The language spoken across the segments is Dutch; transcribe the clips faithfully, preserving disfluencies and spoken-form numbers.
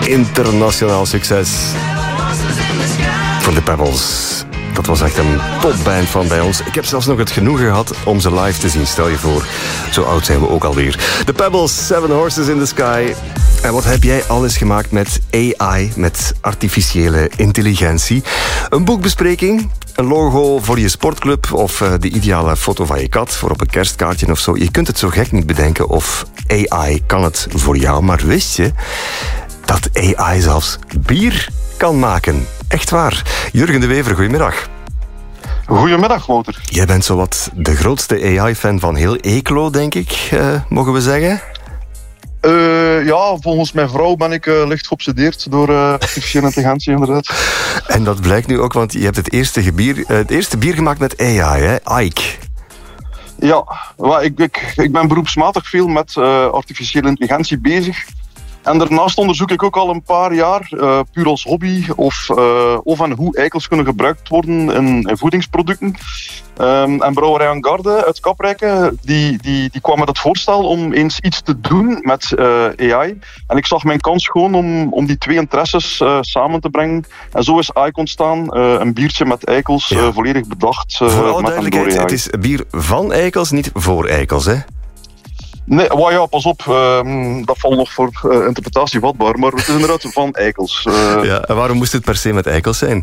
internationaal succes voor de Pebbles. Dat was echt een topband van bij ons. Ik heb zelfs nog het genoegen gehad om ze live te zien. Stel je voor, zo oud zijn we ook alweer. De Pebbles, Seven Horses in the Sky. En wat heb jij alles gemaakt met A I, met artificiële intelligentie? Een boekbespreking, een logo voor je sportclub of uh, de ideale foto van je kat voor op een kerstkaartje of zo. Je kunt het zo gek niet bedenken of A I kan het voor jou. Maar wist je dat A I zelfs bier kan maken? Echt waar. Jurgen de Wever, goedemiddag. Goedemiddag, Wouter. Jij bent zowat de grootste A I-fan van heel Eeklo, denk ik, uh, mogen we zeggen? Uh, ja, volgens mijn vrouw ben ik uh, licht geobsedeerd door uh, artificiële intelligentie, inderdaad. En dat blijkt nu ook, want je hebt het eerste, bier, uh, het eerste bier gemaakt met A I, hè? Ike. Ja, well, ik, ik, ik ben beroepsmatig veel met uh, artificiële intelligentie bezig. En daarnaast onderzoek ik ook al een paar jaar, uh, puur als hobby, of, uh, of en hoe eikels kunnen gebruikt worden in, in voedingsproducten. Um, en Brouwerij aan Garde uit Kaprijke, die, die, die kwam met het voorstel om eens iets te doen met uh, A I. En ik zag mijn kans gewoon om, om die twee interesses uh, samen te brengen. En zo is Ike ontstaan, uh, een biertje met eikels, ja. uh, volledig bedacht. Uh, voor alle met duidelijkheid, het is bier van eikels, niet voor eikels, hè? Nee, well, ja, pas op. Uh, dat valt nog voor uh, interpretatie vatbaar. Maar het is inderdaad van eikels. Uh, ja, en waarom moest het per se met eikels zijn?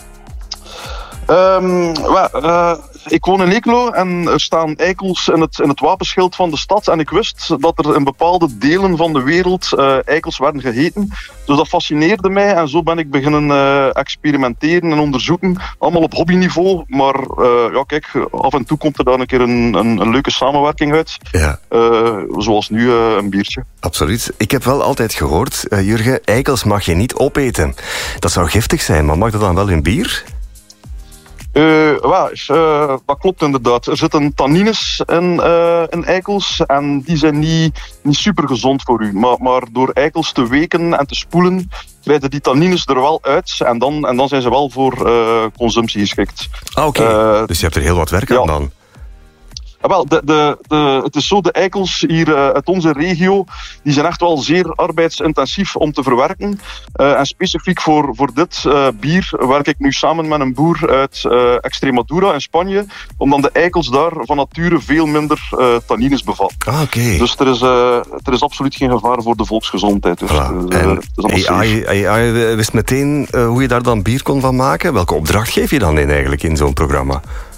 Um, well, uh, ik woon in Eeklo en er staan eikels in het, in het wapenschild van de stad. En ik wist dat er in bepaalde delen van de wereld uh, eikels werden gegeten. Dus dat fascineerde mij en zo ben ik beginnen uh, experimenteren en onderzoeken. Allemaal op hobbyniveau. Maar uh, ja, kijk, af en toe komt er dan een keer een, een, een leuke samenwerking uit. Ja. Uh, zoals nu uh, een biertje. Absoluut. Ik heb wel altijd gehoord, uh, Jurgen, eikels mag je niet opeten. Dat zou giftig zijn, maar mag dat dan wel in bier? Uh, well, uh, dat klopt inderdaad. Er zitten tannines in, uh, in eikels en die zijn niet, niet super gezond voor u. Maar, maar door eikels te weken en te spoelen, krijgen die tannines er wel uit en dan, en dan zijn ze wel voor uh, consumptie geschikt. Ah, oké. Okay. Uh, dus je hebt er heel wat werk aan ja. dan. Ja, wel, de, de, de, het is zo, de eikels hier uh, uit onze regio, die zijn echt wel zeer arbeidsintensief om te verwerken. Uh, en specifiek voor, voor dit uh, bier werk ik nu samen met een boer uit uh, Extremadura in Spanje, omdat de eikels daar van nature veel minder uh, tannines bevatten. Ah, oké. Okay. Dus er is, uh, er is absoluut geen gevaar voor de volksgezondheid. Dus, voilà. uh, en is A I, A I wist meteen uh, hoe je daar dan bier kon van maken? Welke opdracht geef je dan in eigenlijk in zo'n programma?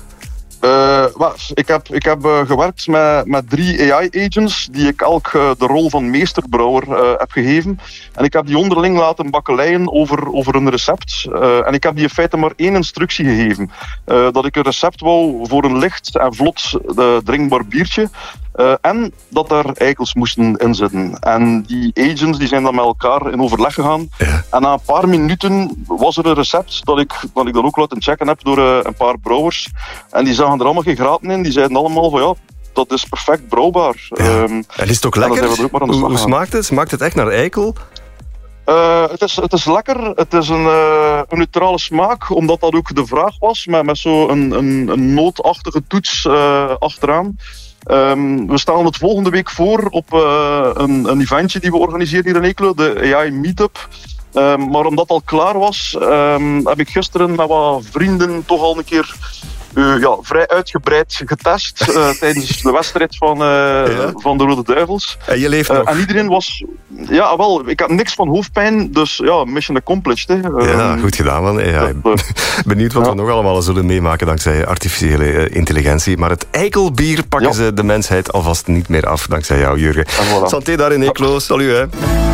Uh, well, ik heb, ik heb uh, gewerkt met, met drie A I-agents die ik elk uh, de rol van meesterbrouwer uh, heb gegeven. En ik heb die onderling laten bakkeleien over, over een recept. Uh, en ik heb die in feite maar één instructie gegeven. Uh, dat ik een recept wou voor een licht en vlot uh, drinkbaar biertje. Uh, en dat daar eikels moesten in zitten. En die agents die zijn dan met elkaar in overleg gegaan. Ja. En na een paar minuten was er een recept dat ik, dat ik dan ook laten checken heb door uh, een paar brouwers. En die zagen er allemaal geen graten in. Die zeiden allemaal van ja, dat is perfect brouwbaar. Ja. Um, en is het ook lekker? Ook maar hoe, hoe smaakt het? Smaakt het echt naar eikel? Uh, het, is, het is lekker. Het is een, uh, een neutrale smaak, omdat dat ook de vraag was. Met, met zo'n een, een, een nootachtige toets uh, achteraan. Um, we staan het volgende week voor op uh, een, een eventje die we organiseren hier in Eeklo, de A I Meetup. Um, maar omdat het al klaar was, um, heb ik gisteren met wat vrienden toch al een keer uh, ja, vrij uitgebreid getest uh, tijdens de wedstrijd van, uh, ja. van de Rode Duivels. En je leeft uh, nog. En iedereen was... Ja, wel, ik had niks van hoofdpijn, dus ja, mission accomplished. Hè. Um, ja, goed gedaan man. Ja, dat, benieuwd wat ja. we nog allemaal zullen meemaken dankzij artificiële uh, intelligentie. Maar het eikelbier pakken ja. ze de mensheid alvast niet meer af, dankzij jou, Jurgen. Voilà. Santé daar in Eeklo, salut hè.